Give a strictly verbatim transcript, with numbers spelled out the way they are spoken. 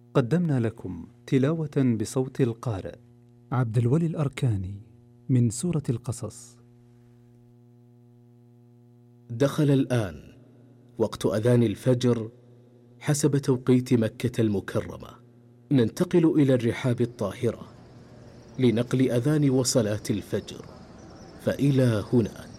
قدمنا لكم تلاوة بصوت القارئ عبد الولي الأركاني من سورة القصص. دخل الآن وقت أذان الفجر حسب توقيت مكة المكرمة. ننتقل إلى الرحاب الطاهرة لنقل أذان وصلاة الفجر، فإلى هناك.